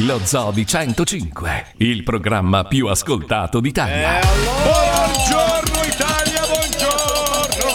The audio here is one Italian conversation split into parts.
Lo Zoo di 105, il programma più ascoltato d'Italia. Buongiorno Italia, buongiorno!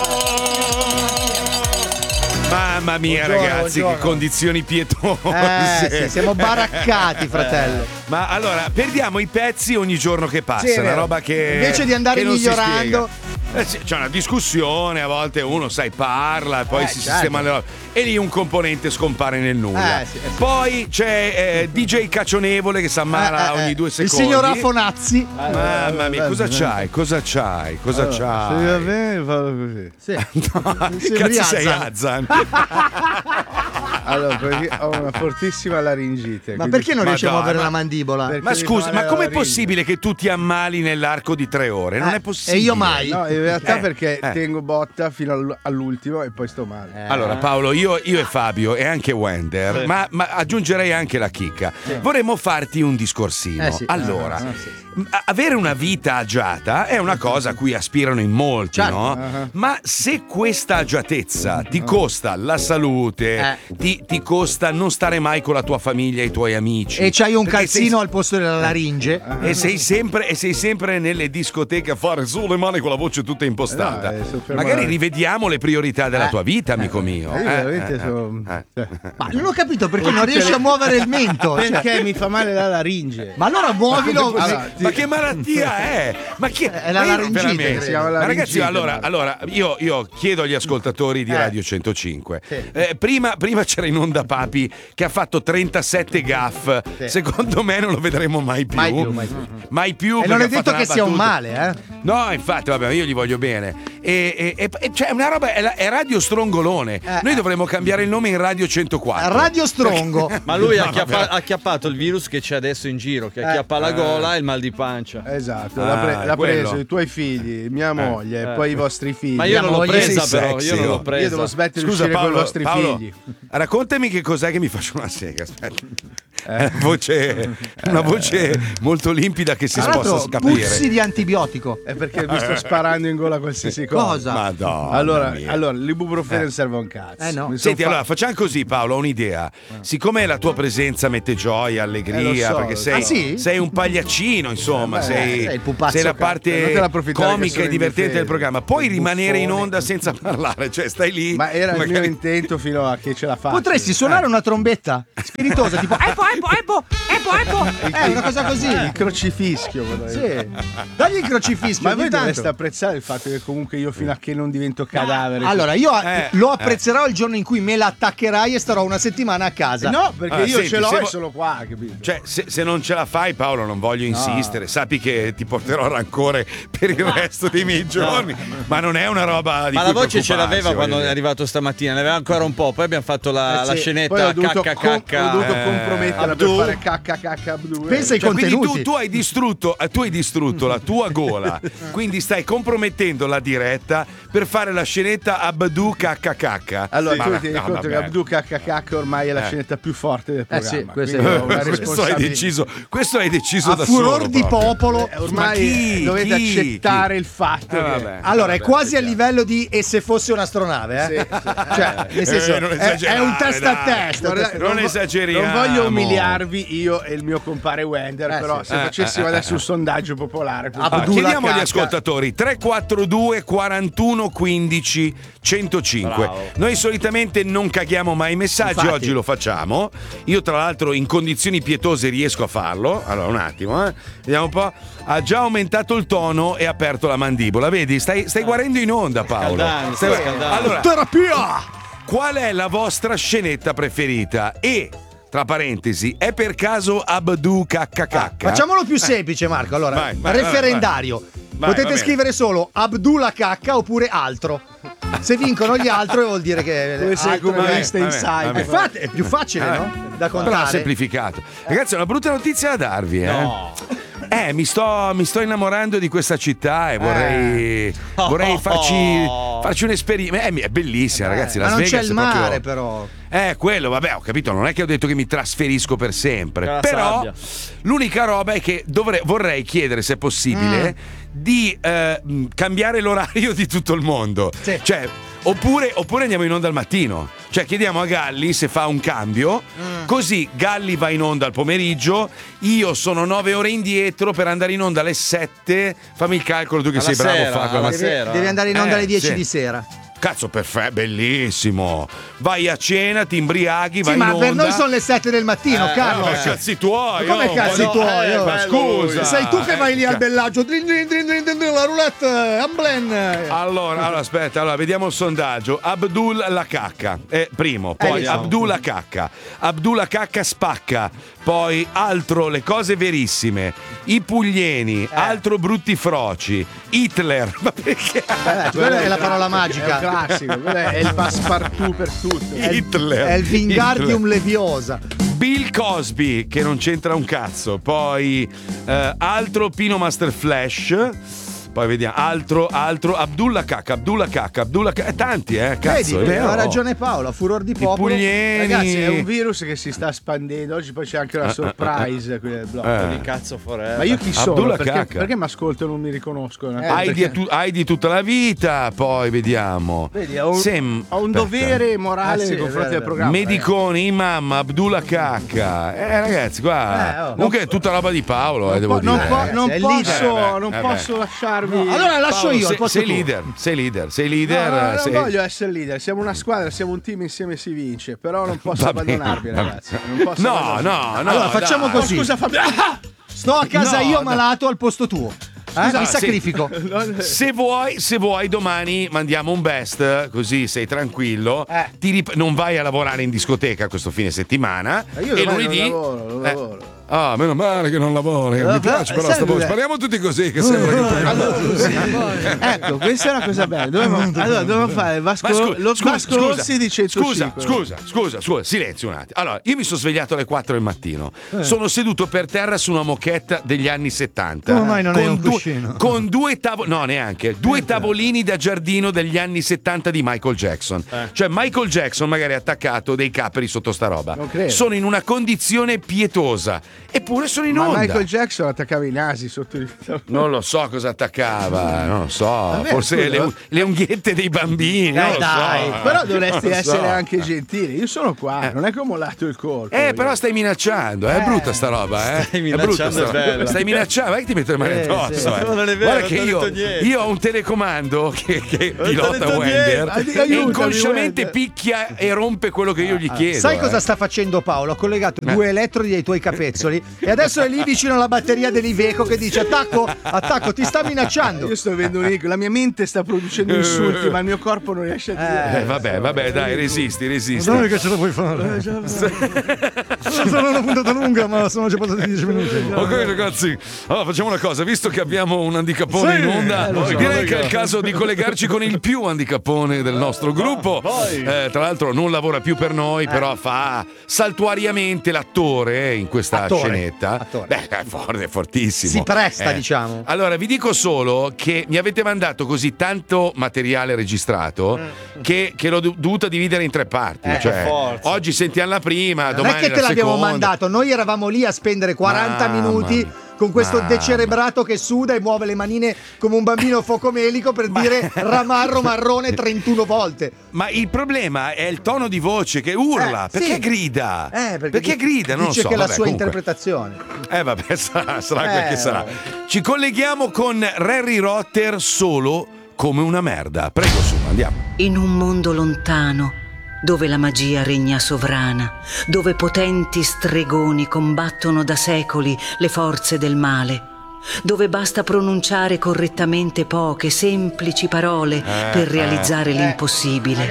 Mamma mia, ragazzi, buongiorno. Che condizioni pietose. Sì, siamo baraccati, fratello. Ma allora, perdiamo i pezzi ogni giorno che passa, sì, una roba che invece di andare migliorando. C'è una discussione, a volte uno parla e poi si sistema le robe. E lì un componente scompare nel nulla. Sì. Poi c'è DJ Caccionevole che s'ammala ogni 2 secondi. Il signor Afonazzi. Mamma mia, cosa c'hai? Cosa c'hai? Se va bene, fallo così. Sì. No, cazzo sei Azzan? Allora, perché ho una fortissima laringite. Ma perché non riesci a muovere la mandibola? Ma scusa, ma com'è possibile che tu ti ammali nell'arco di 3 ore? Non è possibile. E io mai? No, in realtà perché tengo botta fino all'ultimo e poi sto male. Allora Paolo, io e Fabio e anche Wender, ma aggiungerei anche la chicca, vorremmo farti un discorsino. Allora, avere una vita agiata è una cosa a cui aspirano in molti, no? Ma se questa agiatezza ti costa la salute, ti costa non stare mai con la tua famiglia e i tuoi amici, e c'hai un calzino al posto della laringe, e sei sempre nelle discoteche a fare solo le mani con la voce tutta impostata, magari rivediamo le priorità della tua vita, amico mio. Ma non ho capito perché non riesci a muovere il mento. Perché mi fa male la laringe. Ma allora muovilo. Ma che malattia è? Ma che è la laringite? Ma ragazzi, allora io chiedo agli ascoltatori di Radio 105. Prima c'era in onda Papi che ha fatto 37 gaff. Secondo me non lo vedremo mai più. Mai più. E non è detto che sia un male, No, infatti, vabbè, io gli voglio bene. E cioè, una roba è Radio Strongolone. Noi dovremmo cambiare il nome in Radio 104. Radio Strongo. Ma lui ha acchiappato il virus che c'è adesso in giro, che acchiappa la gola e il mal di pancia. Esatto, l'ha preso i tuoi figli, mia moglie, e poi i vostri figli. Ma io non l'ho presa, però. Io non l'ho presa. Io devo smettere di uscire con i vostri figli. Raccontami che cos'è che mi faccio una sega. Aspetta. Una voce molto limpida che si possa capire. Puzzi di antibiotico. È perché mi sto sparando in gola qualsiasi cosa. Madonna, allora l'ibuprofene non serve a un cazzo. No. Senti, allora facciamo così, Paolo, ho un'idea. Siccome la tua presenza mette gioia, allegria, perché sei un pagliaccino, insomma, sei la parte comica e divertente del programma, puoi rimanere in onda senza parlare, cioè stai lì. Ma era il mio intento fino a che ce la faccio. Potresti suonare una trombetta spiritosa, tipo una cosa così. Il crocifischio. Dagli il crocifischio. Ma voi dovreste apprezzare il fatto che comunque io fino a che non divento cadavere. Allora io lo apprezzerò il giorno in cui me la attaccherai e starò una settimana a casa. No, perché io ce l'ho e sono qua, capito? Cioè, se non ce la fai, Paolo, non voglio insistere. Sappi che ti porterò rancore per il resto dei miei giorni. Ma non è una roba di ma cui la voce ce l'aveva preoccuparsi, quando è arrivato stamattina, ne aveva ancora un po'. Poi abbiamo fatto la scenetta ho dovuto comprometterla per fare cacca. Pensa ai contenuti. Quindi tu hai distrutto la tua gola. Quindi stai compromettendo la diretta per fare la scenetta Abdu cacca cacca. Allora tu ti rendi conto che Abdu cacca cacca ormai è la scenetta più forte del programma. Questo hai deciso a da furor solo. di popolo. Ormai dovete accettare il fatto. Allora è quasi a livello di e se fosse un'astronave, cioè nel senso è un testa a testa. Non esageriamo. Non voglio umiliarvi io e il mio compare Wender, però se facessimo adesso un sondaggio popolare, chiediamo agli ascoltatori 342 41 15 105. Bravo. Noi solitamente non caghiamo mai i messaggi. Infatti. Oggi lo facciamo. Io tra l'altro in condizioni pietose riesco a farlo. Allora un attimo, vediamo un po'. Ha già aumentato il tono e aperto la mandibola. Vedi, stai guarendo in onda, Paolo. Allora, terapia! Qual è la vostra scenetta preferita? E tra parentesi, è per caso Abdu cacca cacca? Facciamolo più semplice, Marco. Allora, referendario. Potete scrivere solo Abdullah cacca oppure altro. Se vincono gli altri vuol dire che deve essere comunista inside. È più facile, no? Da contare. Però semplificato. Ragazzi, è una brutta notizia da darvi, No. Mi sto innamorando di questa città e vorrei farci un esperimento. È bellissima, ragazzi. Las Vegas non c'è il mare, proprio... quello, vabbè, ho capito. Non è che ho detto che mi trasferisco per sempre. Però sabbia. l'unica roba è che vorrei chiedere, se è possibile, di cambiare l'orario di tutto il mondo. Sì. Cioè, Oppure andiamo in onda al mattino. Cioè chiediamo a Galli se fa un cambio, così Galli va in onda al pomeriggio, io sono 9 ore indietro per andare in onda alle 7. Fammi il calcolo, tu che sei bravo a fare. Devi andare in onda alle 10 di sera. Cazzo, perfetto, bellissimo. Vai a cena, ti imbriaghi, vai in onda. Ma per noi sono le 7 del mattino, Carlo. Ma cazzi tuoi. Come cazzi tuoi? Ma scusa. Sei tu che vai lì al bellaggio. La roulette, Amblen. Allora, aspetta, vediamo il sondaggio. Abdul la cacca. Primo, poi Abdul la cacca. Abdul la cacca spacca. Poi altro, le cose verissime. I puglieni, altro brutti froci. Hitler. Ma perché? Quella è la parola magica. Classico, è il passepartout per tutti. Hitler. È il Wingardium Leviosa. Bill Cosby, che non c'entra un cazzo. Poi altro Pino Master Flash. Poi vediamo, altro Abdullah Cacca. Tanti, cazzo. Vedi, ha ragione Paolo, furor di popolo. Puglieni. Ragazzi, è un virus che si sta espandendo. Oggi poi c'è anche la surprise qui del blog. Di cazzo forever. Ma io chi sono? Abdullah Cacca. Perché mi ascolto e non mi riconoscono? Hai di tutta la vita, poi vediamo. Vedi, ho un dovere morale nei confronti del programma. Medicone, imam, Abdullah Cacca. Ragazzi, qua comunque è tutta roba di Paolo, devo dire. Non posso lasciarmi. Allora lascio io. Sei leader. No, non voglio essere leader. Siamo una squadra, siamo un team, insieme si vince. Però non posso abbandonarvi, ragazzi. No. Allora facciamo così. Scusa, Fabio. Sto a casa io malato al posto tuo. Mi sacrifico. Se vuoi domani mandiamo un best, così sei tranquillo. Non vai a lavorare in discoteca questo fine settimana. Io e lunedì non lavoro. Ah, meno male che non lavori. Mi piace però sta voce. Spariamo tutti così che sembra che ecco, questa è una cosa bella. Dobbiamo fare lo Vasco Rossi di 105. Scusa, silenzio un attimo. Allora, io mi sono svegliato alle 4 del mattino. Sono seduto per terra su una moquette degli anni 70. Come mai non hai un cuscino? Con due tavolini da giardino degli anni 70 di Michael Jackson. Cioè Michael Jackson magari ha attaccato dei capri sotto sta roba. Non credo. Sono in una condizione pietosa. Eppure sono in onda. Michael Jackson attaccava i nasi sotto il Non lo so cosa attaccava, non lo so. Vabbè, forse le unghiette dei bambini. Non lo so. Però dovresti essere anche gentile. Io sono qua, non è che ho mollato il corpo. Però stai minacciando, è brutta sta roba, Stai minacciando, è bella. Stai minacciando, vai che ti metto le mani addosso. Non è vero, guarda che io ho un telecomando che pilota Wender e inconsciamente picchia e rompe quello che io gli chiedo. Sai cosa sta facendo Paolo? Ha collegato 2 elettrodi ai tuoi capezzoli e adesso è lì vicino alla batteria dell'Iveco che dice attacco, ti sta minacciando. Io sto vedendo la mia mente sta producendo insulti, ma il mio corpo non riesce a dire. Vabbè, dai, resisti. Dai che ce la puoi fare. Sono una puntata lunga, ma sono già passati 10 minuti. Ok ragazzi, allora facciamo una cosa, visto che abbiamo un handicapone in onda, direi che è il caso di collegarci con il più handicapone del nostro gruppo. Tra l'altro non lavora più per noi, però fa saltuariamente l'attore in questa scenetta. Beh, è fortissimo. Si presta, diciamo. Allora, vi dico solo che mi avete mandato così tanto materiale registrato che l'ho dovuta dividere in 3 parti. Cioè, oggi sentiamo la prima, domani non è che te l'abbiamo mandato, noi eravamo lì a spendere 40 minuti con questo decerebrato che suda e muove le manine come un bambino focomelico per dire ramarro marrone 31 volte. Ma il problema è il tono di voce che urla, perché grida? Perché grida? Non lo so. Dice che è la sua comunque. interpretazione. Vabbè, sarà quel che sarà. Ci colleghiamo con Harry Rotter solo come una merda. Prego, su, andiamo. In un mondo lontano, dove la magia regna sovrana, dove potenti stregoni combattono da secoli le forze del male, dove basta pronunciare correttamente poche, semplici parole per realizzare l'impossibile.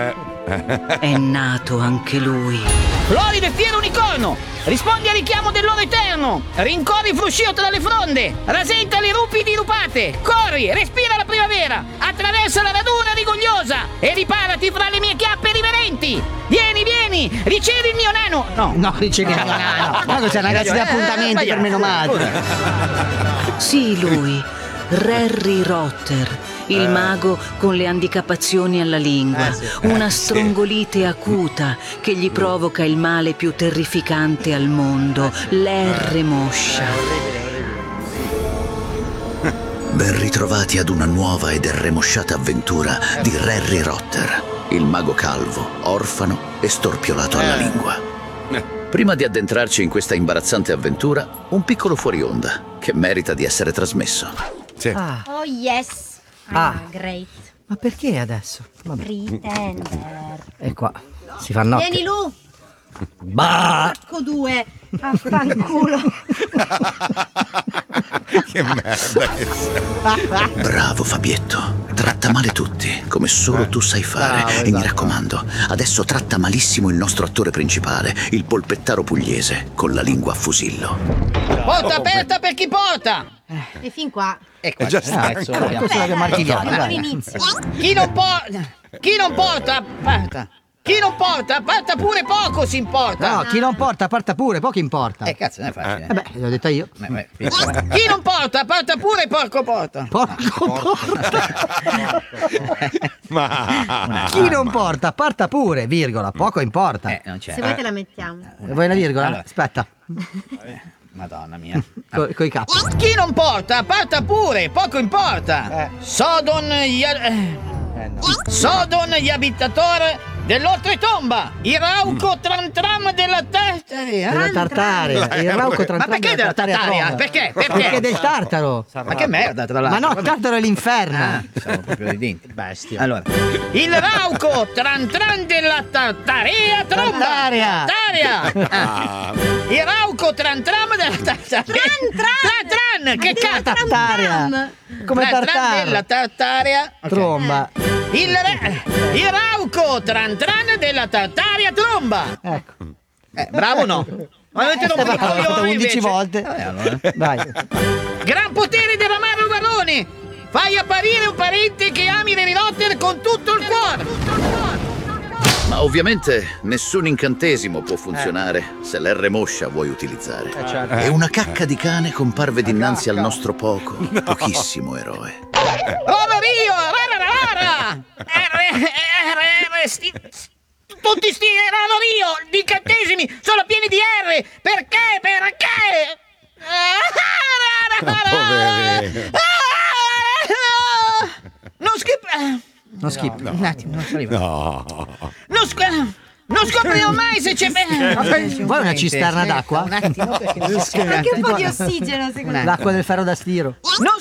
È nato anche lui. Floride fiero unicorno, rispondi al richiamo dell'oro eterno, rincorri frusciotto dalle fronde, rasenta le rupi dirupate, corri, respira la primavera, attraversa la raduna rigogliosa e riparati fra le mie chiappe riverenti. Vieni, ricevi il mio nano. No, ricevi il mio nano. Ma cos'è, ragazzi, di appuntamenti per meno male. Sì, lui, Harry Rotter, il mago con le handicappazioni alla lingua, una strongolite acuta che gli provoca il male più terrificante al mondo, l'R moscia. Ben ritrovati ad una nuova ed erremosciata avventura di Harry Rotter, il mago calvo, orfano e storpiolato alla lingua. Prima di addentrarci in questa imbarazzante avventura, un piccolo fuori onda che merita di essere trasmesso. Sì. Oh yes. Great. Ma perché adesso? Pretender. E qua si fa notte. Vieni Lu. Bah! Porco due. Affanculo. Che merda che sei. Bravo Fabietto, tratta male tutti, come solo tu sai fare. Bravo, e mi raccomando, adesso tratta malissimo il nostro attore principale, il polpettaro pugliese, con la lingua a fusillo. Porta aperta per chi porta. E fin qua. È già stanco. All'inizio. Chi non porta, parta. Chi non porta, parta pure, poco si importa. No, chi non porta, parta pure, poco importa. Cazzo, non è facile. Beh, l'ho detto io. Chi non porta, parta pure, porco porta. Porco porta. Chi non porta, parta pure, virgola, poco importa. Non c'è. Se vuoi te la mettiamo. Vuoi la virgola? Allora. Aspetta. Madonna mia. Coi capi. Chi non porta, parta pure, poco importa. Sodon gli abitatori dell'oltretomba, il rauco tram tram della tartaria. Della tartaria. Il rauco Ma perché della tartaria? Perché? Perché del tartaro. Ma che merda, tra l'altro. Ma no, il tartaro è l'inferno. Sono proprio dei denti. Bestia. Allora, Il rauco tran tran della tartaria tromba. Tartaria. Il rauco tran tram della tartaria. Tran. Che cazzo? Tartaria. Come Tran tartaro. della tartaria. Tromba. Il rauco tran tran della tartaria tromba. Ecco. Bravo no? Ma avete L'ho rotto i fatto coglioni 11 invece. volte. allora. Dai. Gran potere del Ramarro Barrone. Fai apparire un parente che ami Harry Rotter con tutto il cuore. Ma ovviamente nessun incantesimo può funzionare se l'R moscia vuoi utilizzare. E una cacca di cane comparve dinanzi al nostro pochissimo eroe. Rio, rara. Tutti sti erano Rio, di incantesimi, sono pieni di R. Perché? Non schip. Un attimo, non arriva. Non scoprirò mai se c'è. Vuoi una cisterna d'acqua? Un attimo, perché non si Anche un po' di ossigeno, secondo me. L'acqua del ferro da stiro. Non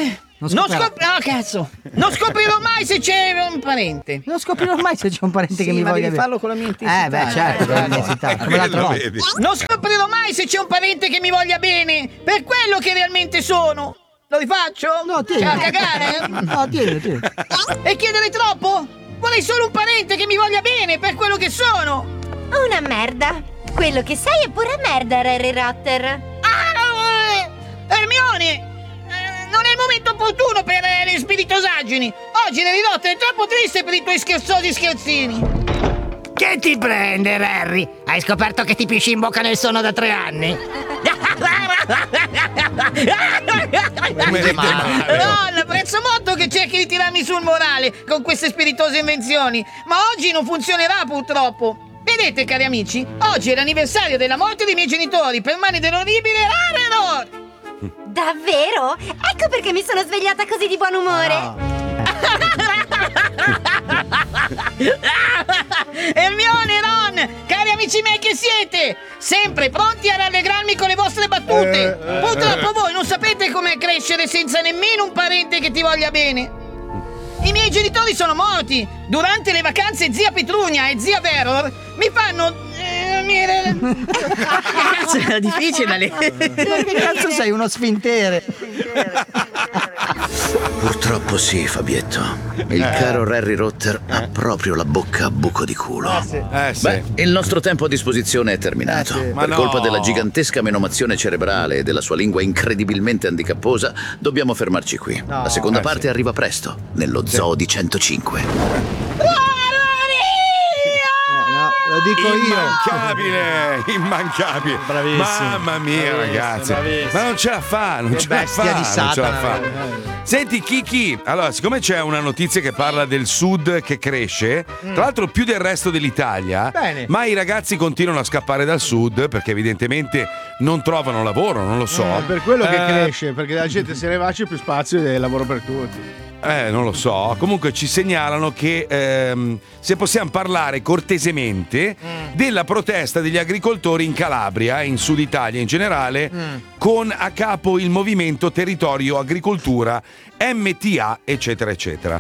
scoprirò mai se c'è un parente. Non scoprirò mai se c'è un parente che mi ma voglia devi bene. farlo con la mia intensità. Beh, certo, con la mia intensità. Come l'altra volta. Vedi? Non scoprirò mai se c'è un parente che mi voglia bene, per quello che realmente sono. Lo rifaccio? No, tieni. C'è a cagare? No, tieni. E chiedere troppo? Vorrei solo un parente che mi voglia bene per quello che sono. Una merda. Quello che sei è pura merda, Harry Rotter. Hermione! Non è il momento opportuno per le spiritosaggini. Oggi Harry Rotter è troppo triste per i tuoi scherzosi scherzini. Che ti prende, Harry? Hai scoperto che ti pisci in bocca nel sonno da 3 anni? Ron, apprezzo molto che cerchi di tirarmi sul morale con queste spiritose invenzioni, ma oggi non funzionerà purtroppo. Vedete, cari amici, oggi è l'anniversario della morte dei miei genitori per mani dell'orribile Harry. Davvero? Ecco perché mi sono svegliata così di buon umore. Hermione, Ron, cari amici miei che siete, sempre pronti a rallegrarmi con le vostre battute. Purtroppo voi non sapete com'è crescere senza nemmeno un parente che ti voglia bene. I miei genitori sono morti. Durante le vacanze zia Petrunia e zia Veror mi fanno... Cazzo, era difficile. Che cazzo sei, uno sfintere? Purtroppo sì, Fabietto. Il caro Harry Rotter ha proprio la bocca a buco di culo. Beh, il nostro tempo a disposizione è terminato. Per colpa della gigantesca menomazione cerebrale e della sua lingua incredibilmente handicapposa, dobbiamo fermarci qui. La seconda parte arriva presto, nello Zoo di 105. L'ho dico io. Immancabile. Bravissimo. Mamma mia, ragazzi. Ma non ce la fa, non ce la fa. Senti, Kiki, allora, siccome c'è una notizia che parla del sud che cresce, tra l'altro più del resto dell'Italia, ma i ragazzi continuano a scappare dal sud perché evidentemente non trovano lavoro, non lo so. È per quello che cresce, perché la gente se ne va, c'è più spazio e lavoro per tutti. Non lo so. Comunque ci segnalano che se possiamo parlare cortesemente della protesta degli agricoltori in Calabria, in Sud Italia in generale, con a capo il movimento Territorio Agricoltura MTA, eccetera, eccetera.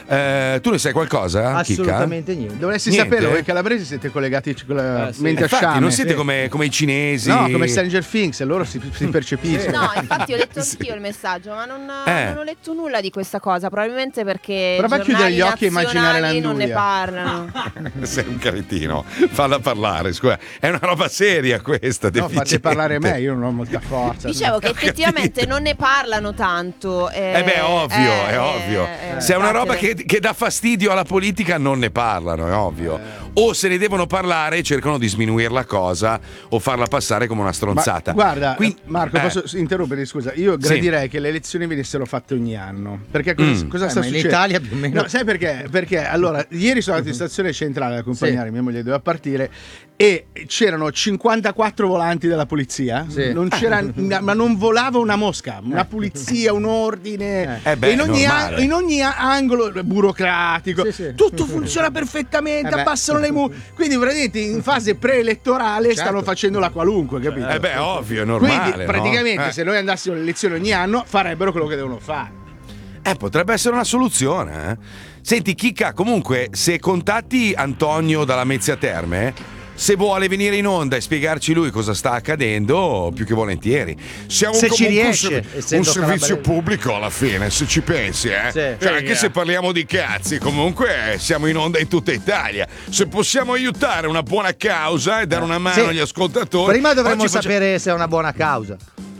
Tu ne sai qualcosa, Assolutamente Kika? niente. Dovresti saperlo, voi calabresi siete collegati con la mente a sciame. Non siete come i cinesi. No, come Stranger Things, loro si percepiscono. No, infatti ho letto anch'io il messaggio, ma non ho letto nulla di questa cosa, probabilmente perché prova a chiudere gli occhi e immaginare l'Anduia. Non ne parlano. Sei un cretino, falla parlare, scusa. È una roba seria questa. No, fate parlare me, io non ho molta forza. Dicevo che effettivamente non ne parlano tanto. È ovvio. Se è una roba che dà fastidio alla politica non ne parlano, è ovvio. O se ne devono parlare cercano di sminuire la cosa o farla passare come una stronzata. Ma, guarda, Marco, posso interrompere? Scusa, io gradirei che le elezioni venissero fatte ogni anno. Perché cosa sta succedendo? In Italia più o meno. No, sai perché? Perché allora, ieri sono andato in stazione centrale ad accompagnare mia moglie, doveva partire, e c'erano 54 volanti della polizia. Non c'era, ma non volava una mosca, una pulizia, un ordine. In ogni angolo burocratico, tutto funziona perfettamente, abbassano le quindi praticamente in fase preelettorale stanno facendo la qualunque, capito? Ovvio, è normale. Quindi praticamente se noi andassimo alle elezioni ogni anno farebbero quello che devono fare. Potrebbe essere una soluzione. Senti, Kika, comunque, se contatti Antonio dalla Mezzia Terme, se vuole venire in onda e spiegarci lui cosa sta accadendo, più che volentieri. Siamo se comunque ci riesce, un servizio pubblico alla fine, se ci pensi, anche se parliamo di cazzi, comunque siamo in onda in tutta Italia. Se possiamo aiutare una buona causa e dare una mano agli ascoltatori. Prima dovremmo sapere se è una buona causa.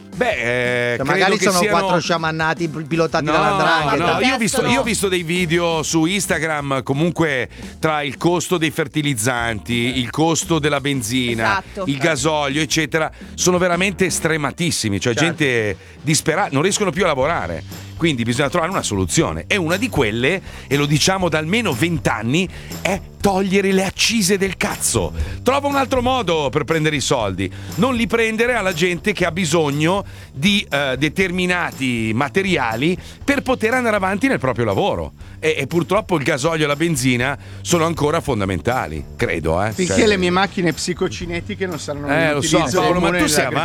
Magari sono 4 sciamannati pilotati dalla 'ndrangheta. Io ho visto dei video su Instagram, comunque tra il costo dei fertilizzanti, il costo della benzina, il gasolio, eccetera, sono veramente strematissimi, cioè gente disperata, non riescono più a lavorare. Quindi bisogna trovare una soluzione, e una di quelle, e lo diciamo da almeno 20 anni, è togliere le accise del cazzo. Trova un altro modo per prendere i soldi, non li prendere alla gente che ha bisogno di determinati materiali per poter andare avanti nel proprio lavoro, e purtroppo il gasolio e la benzina sono ancora fondamentali, credo. Finché le mie macchine psicocinetiche non saranno lo so, Paolo, ma tu sei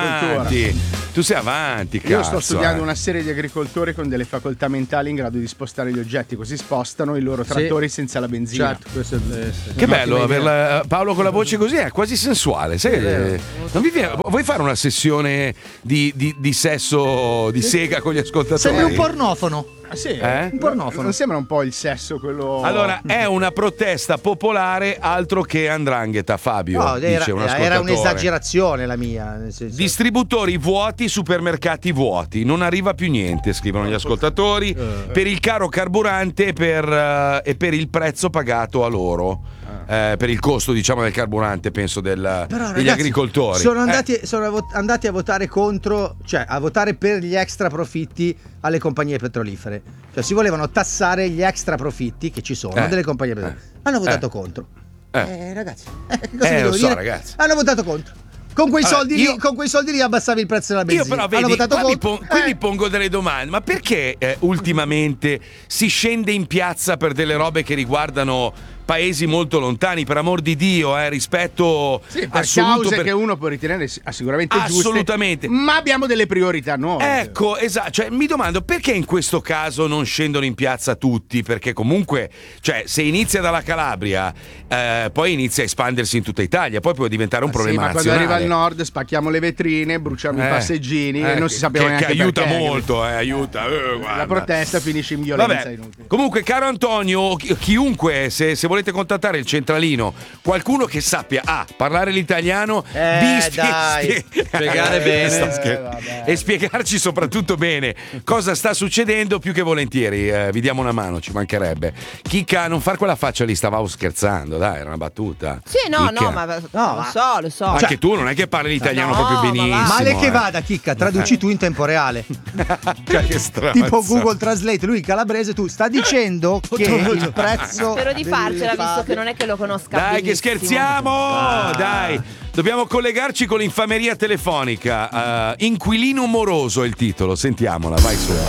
avanti, cazzo. Io sto studiando una serie di agricoltori con delle facoltà mentali in grado di spostare gli oggetti, così spostano i loro trattori senza la benzina. Questo che bello averla, Paolo, con la voce così, è quasi sensuale. Non vi viene, vuoi fare una sessione di sesso di sega con gli ascoltatori? Sembra un pornofono. Un pornofono. Non sembra un po' il sesso quello? Allora, è una protesta popolare, altro che 'ndrangheta, Fabio. No, dice un ascoltatore. era un'esagerazione la mia, nel senso. Distributori vuoti, supermercati vuoti, non arriva più niente, scrivono gli ascoltatori, per il caro carburante e per il prezzo pagato a loro. Per il costo, diciamo, del carburante, penso degli agricoltori. Sono andati a votare contro, cioè a votare per gli extra profitti alle compagnie petrolifere. Cioè si volevano tassare gli extra profitti che ci sono delle compagnie petrolifere. Hanno votato contro. Ragazzi, cosa devo dire? Ragazzi. Hanno votato contro. Con quei soldi lì abbassavi il prezzo della benzina. Io però vedi, mi pongo delle domande. Ma perché ultimamente si scende in piazza per delle robe che riguardano paesi molto lontani, per amor di Dio, rispetto per cause che uno può ritenere sicuramente giuste, assolutamente, ma abbiamo delle priorità nuove. Ecco, esatto, cioè mi domando perché in questo caso non scendono in piazza tutti, perché comunque, cioè, se inizia dalla Calabria, poi inizia a espandersi in tutta Italia, poi può diventare un problema ma nazionale. Quando arriva al nord spacchiamo le vetrine, bruciamo i passeggini e non si sapeva neanche che aiuta perché. molto, aiuta. La protesta finisce in violenza inutile. Comunque, caro Antonio, chiunque, se volete volete contattare il centralino, qualcuno che sappia parlare l'italiano, spiegare bene e spiegarci soprattutto bene cosa sta succedendo, più che volentieri vi diamo una mano, ci mancherebbe. Chicca, non far quella faccia lì, stavamo scherzando, dai, era una battuta. Sì, no, Chicca. lo so. Anche tu non è che parli l'italiano proprio benissimo. Male che vada, Chicca, traduci tu in tempo reale. Cioè, che stronzo. Tipo Google Translate, lui in calabrese, tu sta dicendo che il prezzo. Spero di farcela, visto che non è che lo conosca. Dai, benissimo. che scherziamo! Dai, dobbiamo collegarci con l'infameria telefonica. Inquilino moroso è il titolo, sentiamola, vai su.